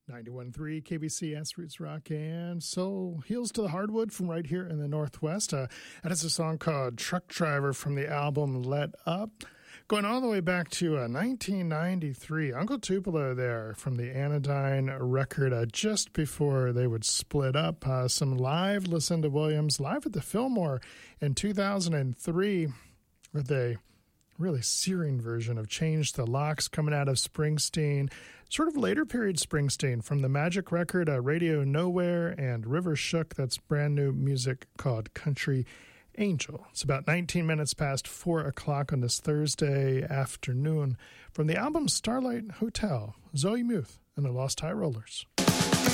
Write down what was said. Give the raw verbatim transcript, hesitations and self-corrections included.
ninety-one point three K B C S Roots Rock and Soul. Heels to the Hardwood from right here in the Northwest. Uh, that is a song called Truck Driver from the album Let Up. Going all the way back to uh, nineteen ninety-three, Uncle Tupelo there from the Anodyne record uh, just before they would split up. Uh, some live Lucinda Williams live at the Fillmore in two thousand three with a really searing version of Change the Locks coming out of Springsteen, sort of later period Springsteen from the Magic record uh, Radio Nowhere and River Shook. That's brand new music called Country Angel. It's about nineteen minutes past four o'clock on this Thursday afternoon from the album Starlight Hotel, Zoe Muth and the Lost High Rollers.